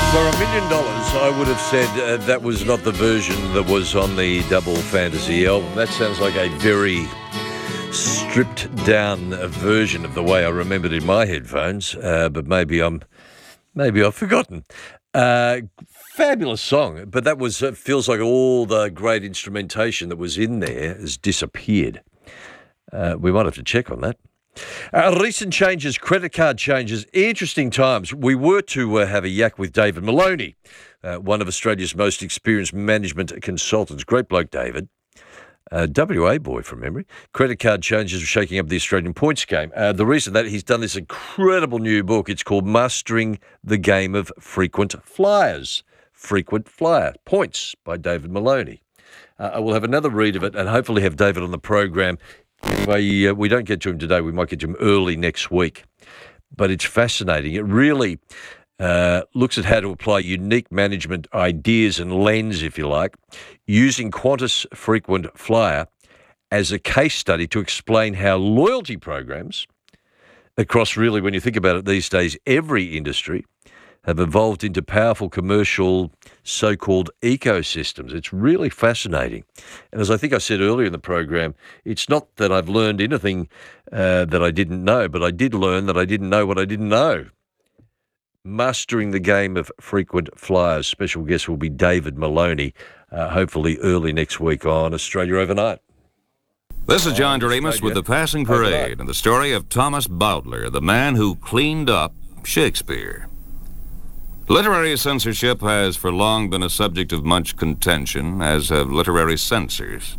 For $1 million, I would have said that was not the version that was on the Double Fantasy album. That sounds like a very stripped down version of the way I remembered in my headphones, but maybe I've forgotten. Fabulous song, but that was feels like all the great instrumentation that was in there has disappeared. We might have to check on that. Recent changes, credit card changes, interesting times. We were to have a yak with David Maloney, one of Australia's most experienced management consultants. Great bloke, David. WA boy from memory. Credit card changes are shaking up the Australian points game. The reason that he's done this incredible new book, it's called Mastering the Game of Frequent Flyers. Frequent Flyer Points by David Maloney. I will have another read of it and hopefully have David on the program. Anyway, we don't get to him today. We might get to him early next week. But it's fascinating. It really looks at how to apply unique management ideas and lens, if you like, using Qantas Frequent Flyer as a case study to explain how loyalty programs across really, when you think about it these days, every industry have evolved into powerful commercial so-called ecosystems. It's really fascinating. And as I think I said earlier in the program, it's not that I've learned anything that I didn't know, but I did learn that I didn't know what I didn't know. Mastering the Game of Frequent Flyers. Special guest will be David Maloney, hopefully early next week on Australia Overnight. This is John Doremus with The Passing Parade and the story of Thomas Bowdler, the man who cleaned up Shakespeare. Literary censorship has for long been a subject of much contention, as have literary censors.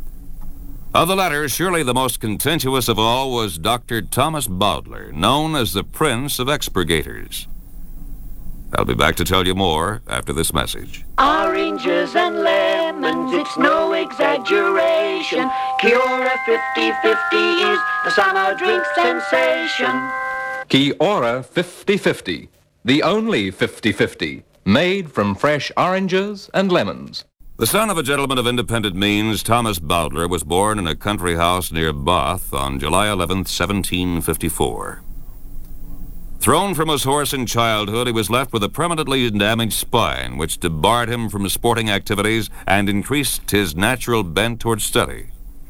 Of the latter, surely the most contentious of all was Dr. Thomas Bowdler, known as the Prince of Expurgators. I'll be back to tell you more after this message. Oranges and lemons, it's no exaggeration. Kia-Ora 50-50 is the summer drink sensation. Kia-Ora 50-50. The only 50-50, made from fresh oranges and lemons. The son of a gentleman of independent means, Thomas Bowdler was born in a country house near Bath on July 11th, 1754. Thrown from his horse in childhood, he was left with a permanently damaged spine, which debarred him from sporting activities and increased his natural bent toward study.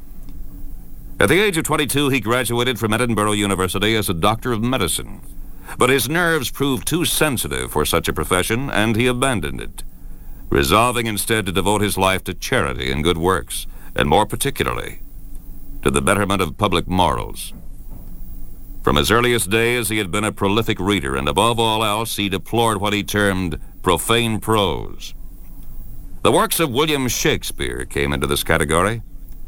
At the age of 22, he graduated from Edinburgh University as a doctor of medicine. But his nerves proved too sensitive for such a profession, and he abandoned it, resolving instead to devote his life to charity and good works, and more particularly, to the betterment of public morals. From his earliest days, he had been a prolific reader, and above all else, he deplored what he termed profane prose. The works of William Shakespeare came into this category.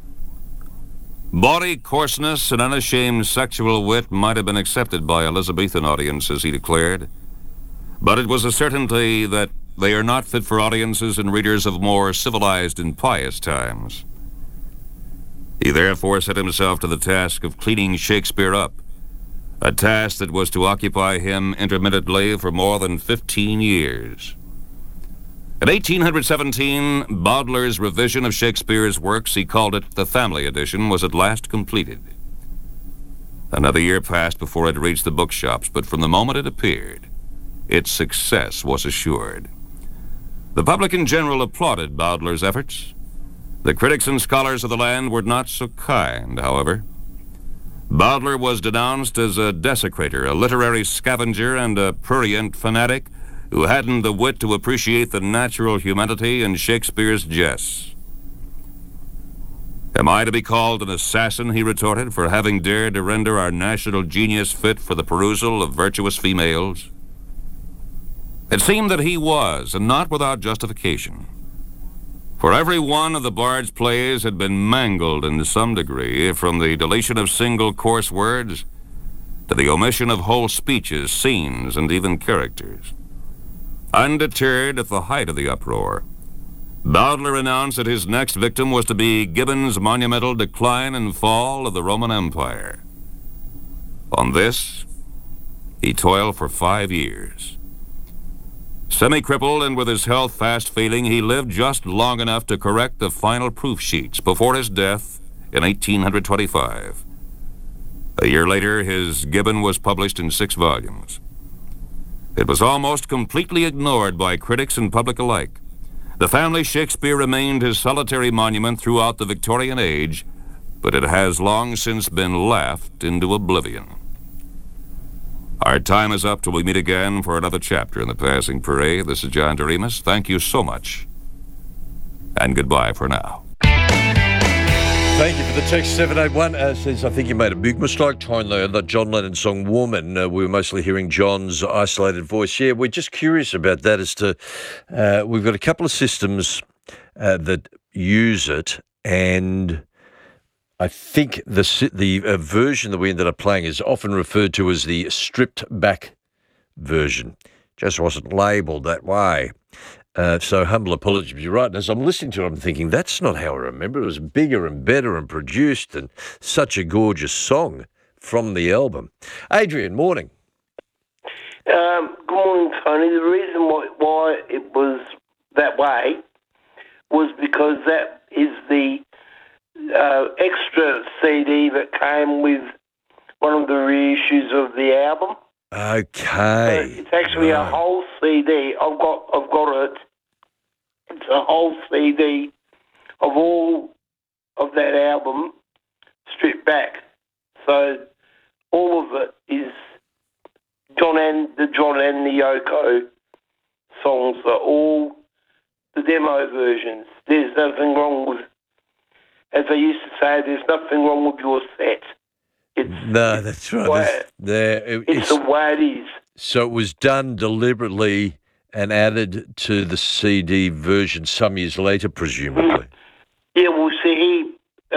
Bawdy coarseness and unashamed sexual wit might have been accepted by Elizabethan audiences, he declared, but it was a certainty that they are not fit for audiences and readers of more civilized and pious times. He therefore set himself to the task of cleaning Shakespeare up, a task that was to occupy him intermittently for more than 15 years. In 1817, Bowdler's revision of Shakespeare's works, he called it the Family Edition, was at last completed. Another year passed before it reached the bookshops, but from the moment it appeared, its success was assured. The public in general applauded Bowdler's efforts. The critics and scholars of the land were not so kind, however. Bowdler was denounced as a desecrator, a literary scavenger, and a prurient fanatic who hadn't the wit to appreciate the natural humanity in Shakespeare's jests. Am I to be called an assassin, he retorted, for having dared to render our national genius fit for the perusal of virtuous females? It seemed that he was, and not without justification. For every one of the Bard's plays had been mangled in some degree, from the deletion of single coarse words to the omission of whole speeches, scenes, and even characters. Undeterred at the height of the uproar, Bowdler announced that his next victim was to be Gibbon's monumental Decline and Fall of the Roman Empire. On this, he toiled for 5 years. Semi-crippled and with his health fast failing, he lived just long enough to correct the final proof sheets before his death in 1825. A year later, his Gibbon was published in 6 volumes. It was almost completely ignored by critics and public alike. The family Shakespeare remained his solitary monument throughout the Victorian age, but it has long since been laughed into oblivion. Our time is up till we meet again for another chapter in the Passing Parade. This is John Doremus. Thank you so much, and goodbye for now. Thank you for the text. 781 says, I think you made a big mistake trying the John Lennon song Woman. We were mostly hearing John's isolated voice. Yeah, we're just curious about that as to, we've got a couple of systems that use it, and I think the version that we ended up playing is often referred to as the stripped back version. Just wasn't labelled that way. So humble apologies, you're right. And as I'm listening to it, I'm thinking, that's not how I remember. It was bigger and better and produced, and such a gorgeous song from the album. Adrian, morning. Good morning, Tony. The reason why it was that way was because that is the extra CD that came with one of the reissues of the album. Okay. It's actually a whole CD. I've got it. It's a whole CD of all of that album stripped back. So all of it is the John and the Yoko songs are all the demo versions. There's nothing wrong with, as I used to say, there's nothing wrong with your set. No, that's right. It's the way it is. So it was done deliberately and added to the CD version some years later, presumably. Yeah, well, see,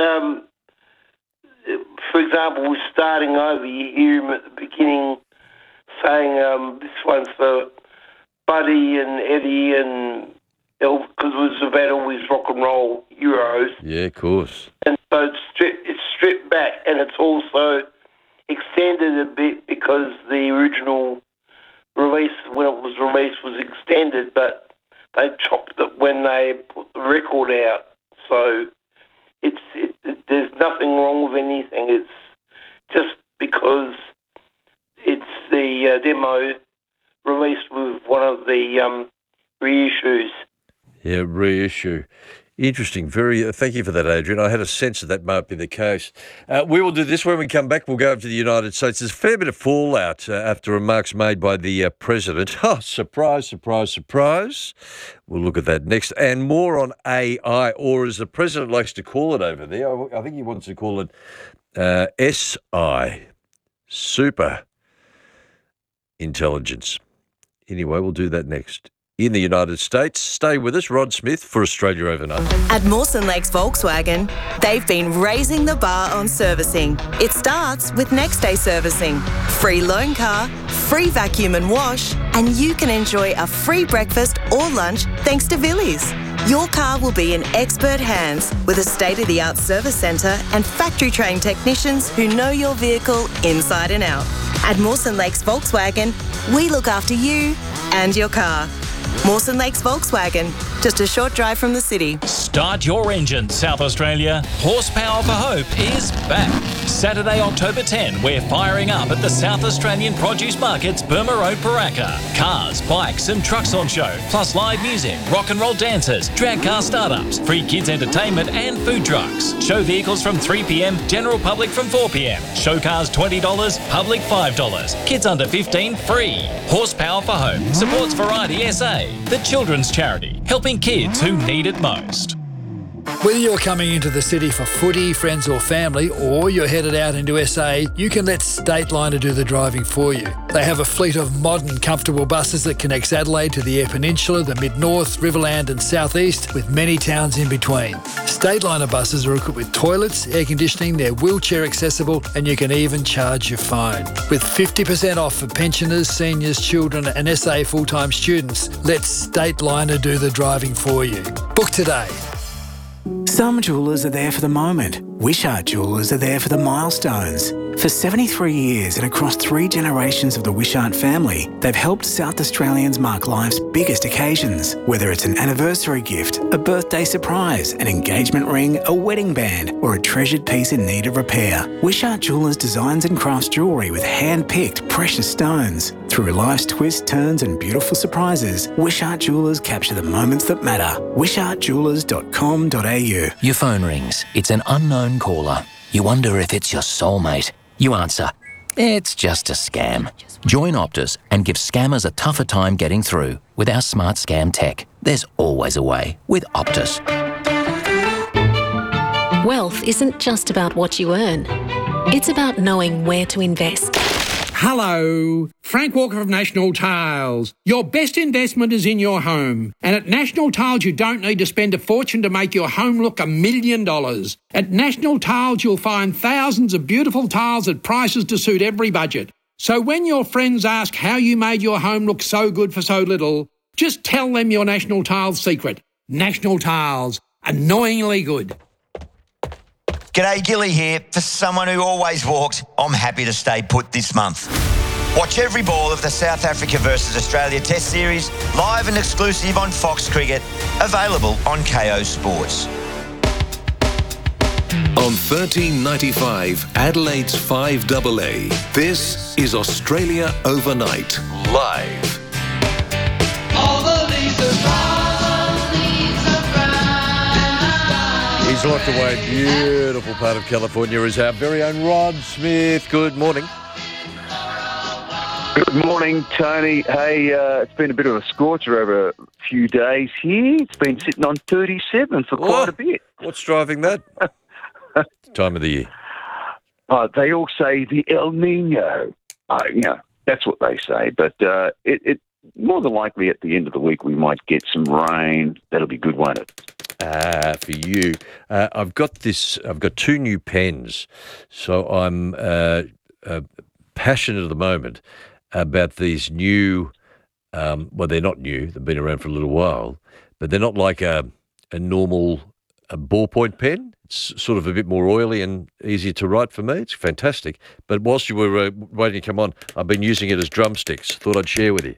for example, we're starting over. You hear him at the beginning saying, this one's for Buddy and Eddie and because it was about all these rock and roll heroes. Yeah, of course. And so it's stripped back, and it's also extended a bit because the original release, when it was released, was extended, but they chopped it when they put the record out. So there's nothing wrong with anything. It's just because it's the demo released with one of the reissues. Yeah, reissue. Interesting. Very. Thank you for that, Adrian. I had a sense that might be the case. We will do this when we come back. We'll go over to the United States. There's a fair bit of fallout after remarks made by the president. Oh, surprise, surprise, surprise. We'll look at that next. And more on AI, or as the president likes to call it over there, I think he wants to call it SI, super intelligence. Anyway, we'll do that next. In the United States, stay with us. Rod Smith for Australia Overnight. At Mawson Lakes Volkswagen, they've been raising the bar on servicing. It starts with next day servicing, free loan car, free vacuum and wash, and you can enjoy a free breakfast or lunch thanks to Villies. Your car will be in expert hands with a state-of-the-art service centre and factory-trained technicians who know your vehicle inside and out. At Mawson Lakes Volkswagen, we look after you and your car. Mawson Lakes Volkswagen, just a short drive from the city. Start your engine, South Australia. Horsepower for Hope is back. Saturday, October 10, we're firing up at the South Australian Produce Market's Burma Road, Paraka. Cars, bikes and trucks on show, plus live music, rock and roll dancers, drag car startups, free kids entertainment and food trucks. Show vehicles from 3 p.m, general public from 4 p.m. Show cars $20, public $5. Kids under 15 free. Horsepower for Hope supports Variety SA, the children's charity, helping kids who need it most. Whether you're coming into the city for footy, friends or family, or you're headed out into SA, you can let Stateliner do the driving for you. They have a fleet of modern, comfortable buses that connects Adelaide to the Eyre Peninsula, the Mid-North, Riverland and South East, with many towns in between. Stateliner buses are equipped with toilets, air conditioning, they're wheelchair accessible, and you can even charge your phone. With 50% off for pensioners, seniors, children and SA full-time students, let Stateliner do the driving for you. Book today. Some jewellers are there for the moment. Wishart Jewellers are there for the milestones. For 73 years and across 3 generations of the Wishart family, they've helped South Australians mark life's biggest occasions, whether it's an anniversary gift, a birthday surprise, an engagement ring, a wedding band, or a treasured piece in need of repair. Wishart Jewellers designs and crafts jewellery with hand-picked precious stones. Through life's twists, turns and beautiful surprises, Wishart Jewellers capture the moments that matter. wishartjewellers.com.au. Your phone rings. It's an unknown caller. You wonder if it's your soulmate. You answer. It's just a scam. Join Optus and give scammers a tougher time getting through. With our smart scam tech, there's always a way with Optus. Wealth isn't just about what you earn. It's about knowing where to invest. Hello, Frank Walker of National Tiles. Your best investment is in your home. And at National Tiles, you don't need to spend a fortune to make your home look $1 million. At National Tiles, you'll find thousands of beautiful tiles at prices to suit every budget. So when your friends ask how you made your home look so good for so little, just tell them your National Tiles secret. National Tiles, annoyingly good. G'day, Gilly here. For someone who always walks, I'm happy to stay put this month. Watch every ball of the South Africa versus Australia Test Series, live and exclusive on Fox Cricket, available on KO Sports. On 1395 Adelaide's 5AA, this is Australia Overnight, live. All the leaves are brown. He's locked away. Beautiful part of California is our very own Rod Smith. Good morning. Good morning, Tony. Hey, it's been a bit of a scorcher over a few days here. It's been sitting on 37 for quite a bit. What's driving that? Time of the year. They all say the El Nino. That's what they say. But it more than likely at the end of the week we might get some rain. That'll be good, won't it? For you. I've got 2 new pens, so I'm passionate at the moment about these new, well, they're not new, they've been around for a little while, but they're not like a normal ballpoint pen. It's sort of a bit more oily and easier to write for me. It's fantastic. But whilst you were waiting to come on, I've been using it as drumsticks. Thought I'd share with you.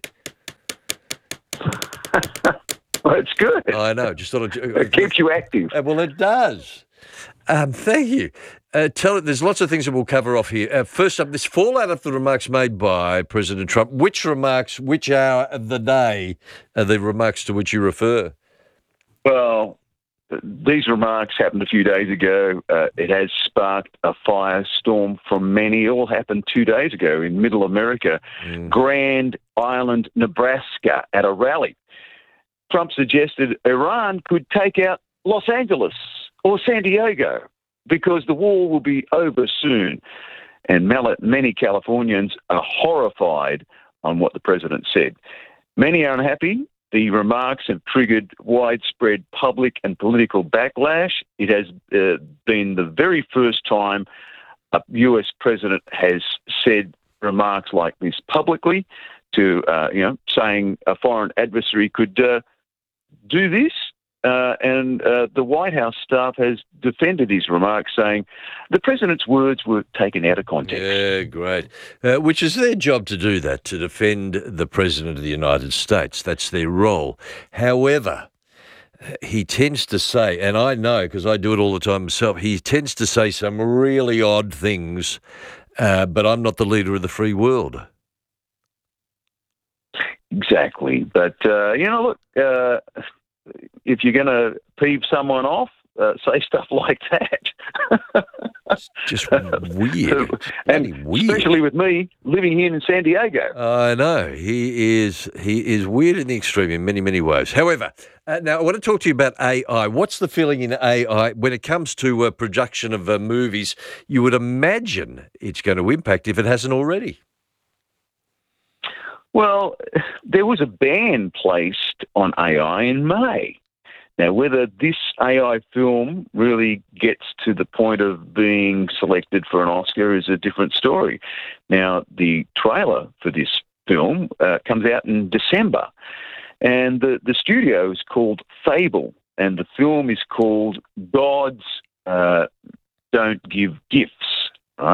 Well, it's good. I know. Just thought it keeps you active. Well, it does. Thank you. There's lots of things that we'll cover off here. First up, this fallout of the remarks made by President Trump. Which remarks, which hour of the day are the remarks to which you refer? Well, these remarks happened a few days ago. It has sparked a firestorm from many. It all happened 2 days ago in Middle America, Grand Island, Nebraska, at a rally. Trump suggested Iran could take out Los Angeles or San Diego because the war will be over soon. And many Californians are horrified on what the president said. Many are unhappy. The remarks have triggered widespread public and political backlash. It has been the very first time a US president has said remarks like this publicly to, saying a foreign adversary could do this. And the White House staff has defended his remarks, saying the president's words were taken out of context. Yeah, great. Which is their job to do that, to defend the President of the United States. That's their role. However, he tends to say, and I know because I do it all the time myself, he tends to say some really odd things, but I'm not the leader of the free world. Exactly. But, look, if you're going to peeve someone off, say stuff like that. It's just weird. Especially with me living here in San Diego. I know. He is weird in the extreme in many, many ways. However, now I want to talk to you about AI. What's the feeling in AI when it comes to production of movies? You would imagine it's going to impact if it hasn't already. Well, there was a ban placed on AI in May. Now, whether this AI film really gets to the point of being selected for an Oscar is a different story. Now, the trailer for this film comes out in December, and the studio is called Fable, and the film is called Gods Don't Give Gifts, right?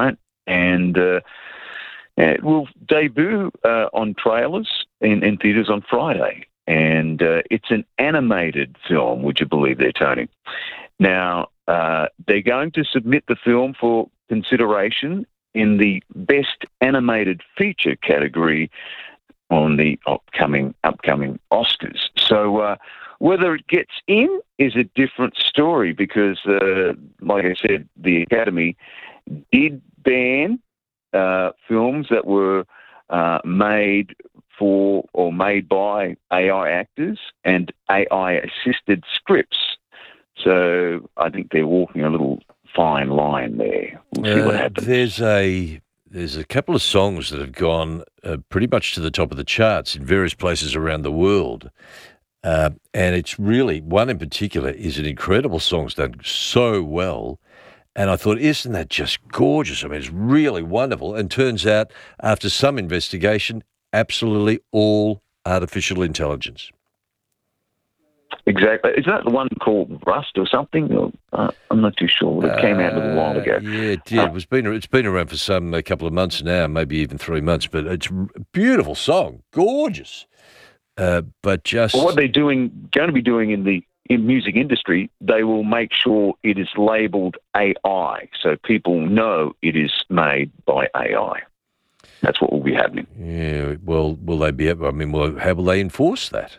and it will debut on trailers in theatres on Friday. And it's an animated film, would you believe there, Tony? Now, they're going to submit the film for consideration in the Best Animated Feature category on the upcoming Oscars. So whether it gets in is a different story because, like I said, the Academy did ban films that were made for or made by AI actors and AI-assisted scripts. So I think they're walking a little fine line there. We'll see what happens. There's a couple of songs that have gone pretty much to the top of the charts in various places around the world. And it's really, one in particular is an incredible song. It's done so well. And I thought, isn't that just gorgeous? I mean, it's really wonderful. And turns out, after some investigation, absolutely all artificial intelligence. Exactly. Is that the one called Rust or something? I'm not too sure. It came out a little while ago. Yeah, it did. It's been around for a couple of months now, maybe even 3 months. But it's a beautiful song, gorgeous. But just what they're going to be doing in the music industry, they will make sure it is labelled AI, so people know it is made by AI. That's what will be happening. Yeah. Well, will they be able? I mean, how will they enforce that?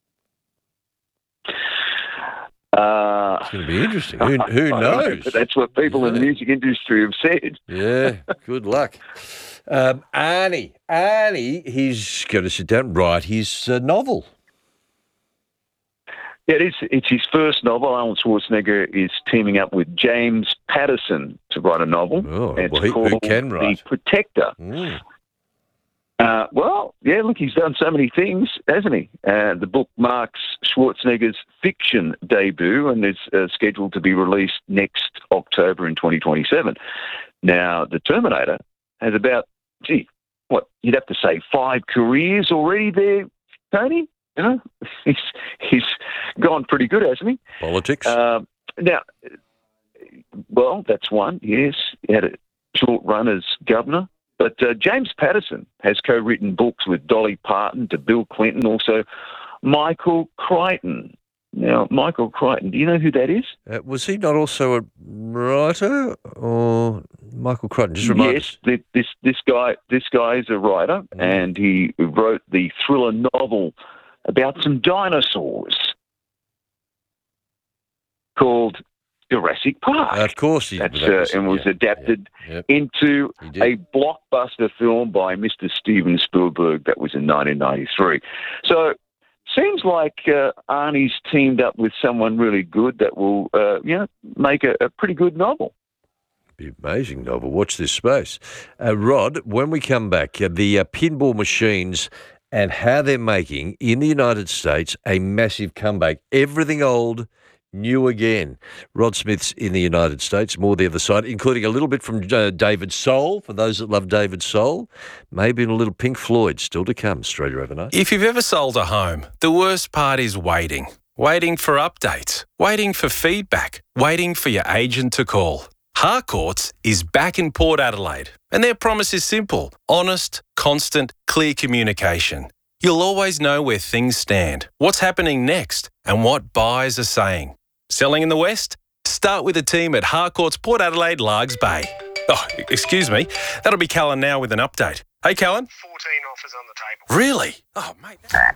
It's going to be interesting. Who knows? That's what people in the music industry have said. Yeah, good luck. Arnie, he's going to sit down and write his novel. Yeah, it's his first novel. Arnold Schwarzenegger is teaming up with James Patterson to write a novel. Oh, it's well, called who can write? The Protector. Mm. Well, yeah, look, he's done so many things, hasn't he? The book marks Schwarzenegger's fiction debut and is scheduled to be released next October in 2027. Now, The Terminator has about, you'd have to say 5 careers already there, Tony? You know, he's gone pretty good, hasn't he? Politics? Now, well, that's one, yes. He had a short run as governor. But James Patterson has co-written books with Dolly Parton to Bill Clinton, also Michael Crichton. Now, Michael Crichton, do you know who that is? Was he not also a writer, or Michael Crichton? Just remind us. Yes, this guy is a writer, and he wrote the thriller novel about some dinosaurs called Jurassic Park. Of course, and was adapted into a blockbuster film by Mr. Steven Spielberg. That was in 1993. So, seems like Arnie's teamed up with someone really good that will, make a pretty good novel. Be an amazing novel. Watch this space, Rod. When we come back, the pinball machines and how they're making in the United States a massive comeback. Everything old, new again. Rod Smith's in the United States, more the other side, including a little bit from David Soul, for those that love David Soul, maybe a little Pink Floyd, still to come, Australia Overnight. If you've ever sold a home, the worst part is waiting. Waiting for updates, waiting for feedback, waiting for your agent to call. Harcourts is back in Port Adelaide, and their promise is simple: honest, constant, clear communication. You'll always know where things stand, what's happening next, and what buyers are saying. Selling in the West? Start with the team at Harcourts Port Adelaide, Largs Bay. Oh, excuse me. That'll be Callan now with an update. Hey, Callan. 14 offers on the table. Really? Oh, mate.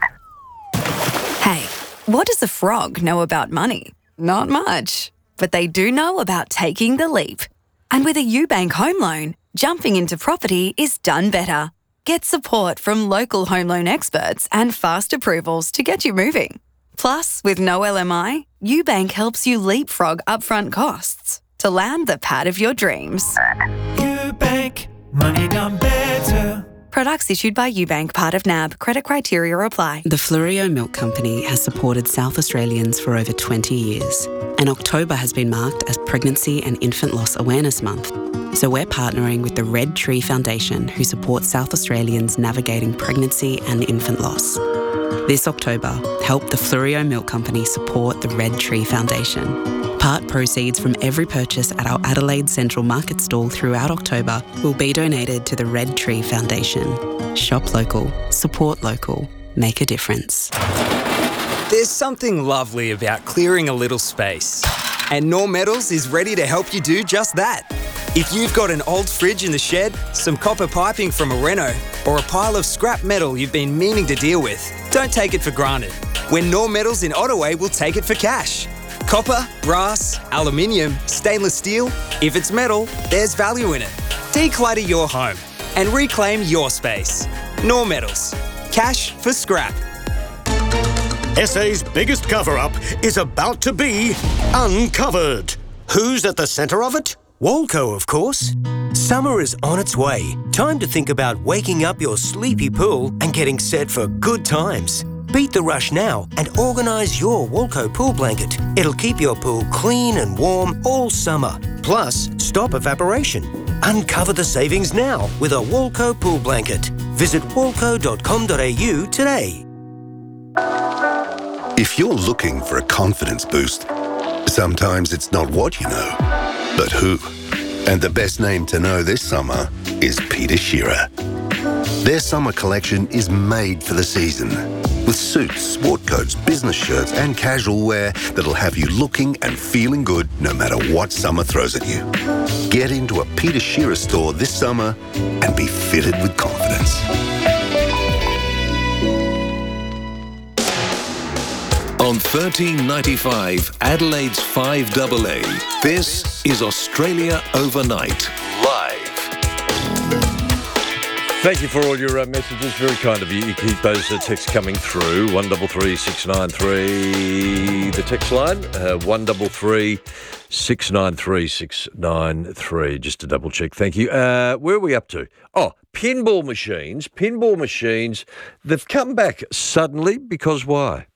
Hey, what does a frog know about money? Not much. But they do know about taking the leap. And with a UBank home loan, jumping into property is done better. Get support from local home loan experts and fast approvals to get you moving. Plus, with no LMI, UBank helps you leapfrog upfront costs to land the pad of your dreams. UBank, money done better. Products issued by UBank, part of NAB. Credit criteria apply. The Fleurieu Milk Company has supported South Australians for over 20 years, and October has been marked as Pregnancy and Infant Loss Awareness Month. So we're partnering with the Red Tree Foundation, who supports South Australians navigating pregnancy and infant loss. This October, help the Flurio Milk Company support the Red Tree Foundation. Part proceeds from every purchase at our Adelaide Central Market stall throughout October will be donated to the Red Tree Foundation. Shop local, support local, make a difference. There's something lovely about clearing a little space. And Norm Metals is ready to help you do just that. If you've got an old fridge in the shed, some copper piping from a reno, or a pile of scrap metal you've been meaning to deal with, don't take it for granted. When Norm Metals in Ottaway will take it for cash. Copper, brass, aluminium, stainless steel, if it's metal, there's value in it. Declutter your home and reclaim your space. Norm Metals. Cash for scrap. SA's biggest cover-up is about to be uncovered. Who's at the centre of it? Walco, of course. Summer is on its way. Time to think about waking up your sleepy pool and getting set for good times. Beat the rush now and organise your Walco pool blanket. It'll keep your pool clean and warm all summer. Plus, stop evaporation. Uncover the savings now with a Walco pool blanket. Visit walco.com.au today. If you're looking for a confidence boost, sometimes it's not what you know, but who. And the best name to know this summer is Peter Shearer. Their summer collection is made for the season, with suits, sport coats, business shirts and casual wear that'll have you looking and feeling good no matter what summer throws at you. Get into a Peter Shearer store this summer and be fitted with confidence. On 1395 Adelaide's 5AA, this is Australia Overnight, live. Thank you for all your messages. Very kind of you. You keep those texts coming through. 133693, the text line. 133693 just to double check. Thank you. Where are we up to? Oh, pinball machines. Pinball machines. They've come back suddenly because why?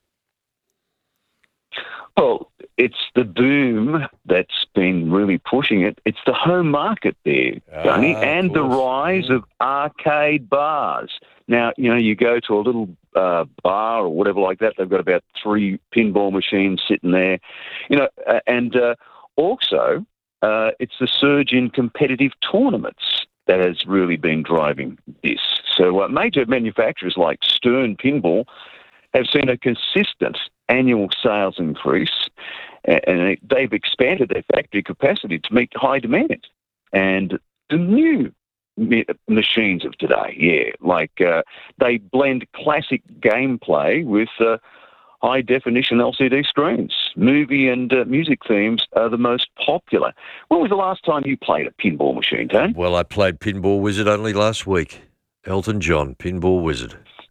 Well, it's the boom that's been really pushing it. It's the home market there, Tony, and the rise of arcade bars. Now, you know, you go to a little bar or whatever like that, they've got about 3 pinball machines sitting there, you know, and also it's the surge in competitive tournaments that has really been driving this. So major manufacturers like Stern Pinball have seen a consistent annual sales increase, and they've expanded their factory capacity to meet high demand. And the new machines of today, they blend classic gameplay with high-definition LCD screens. Movie and music themes are the most popular. When was the last time you played a pinball machine, Tony? Well, I played Pinball Wizard only last week. Elton John, Pinball Wizard.